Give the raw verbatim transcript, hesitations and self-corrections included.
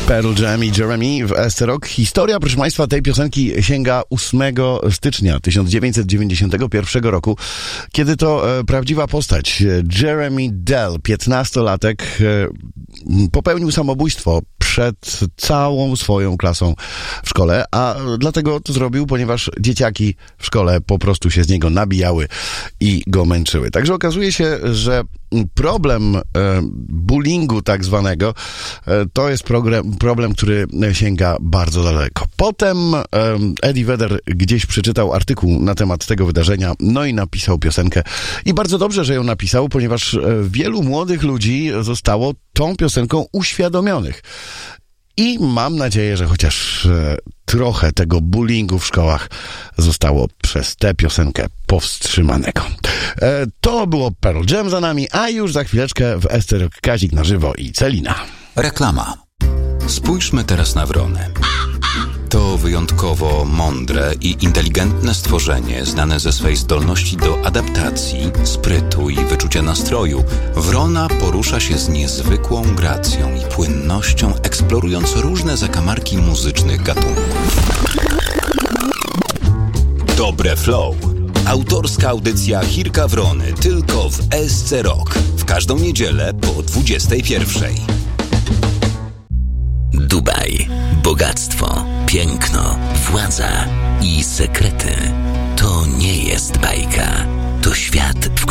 Pearl Jam i Jeremy w S C Rock. Historia, proszę Państwa, tej piosenki sięga ósmego stycznia tysiąc dziewięćset dziewięćdziesiątego pierwszego roku, kiedy to e, prawdziwa postać Jeremy Dell, piętnastolatek, e, popełnił samobójstwo przed całą swoją klasą w szkole, a dlatego to zrobił, ponieważ dzieciaki w szkole po prostu się z niego nabijały i go męczyły. Także okazuje się, że problem e, bullyingu tak zwanego e, to jest program, problem, który sięga bardzo daleko. Potem e, Eddie Vedder gdzieś przeczytał artykuł na temat tego wydarzenia, no i napisał piosenkę. I bardzo dobrze, że ją napisał, ponieważ e, wielu młodych ludzi zostało tą piosenką uświadomionych. I mam nadzieję, że chociaż e, trochę tego bullyingu w szkołach zostało przez tę piosenkę powstrzymanego. E, to było Pearl Jam za nami, a już za chwileczkę w S C Rock Kazik na żywo i Celina. Reklama. Spójrzmy teraz na wrony. To wyjątkowo mądre i inteligentne stworzenie, znane ze swej zdolności do adaptacji, sprytu i wyczucia nastroju. Wrona porusza się z niezwykłą gracją i płynnością, eksplorując różne zakamarki muzycznych gatunków. Dobre Flow. Autorska audycja Chirka Wrony tylko w S C Rock. W każdą niedzielę po dwudziestej pierwszej. Dubaj. Bogactwo, piękno, władza i sekrety. To nie jest bajka. To świat, w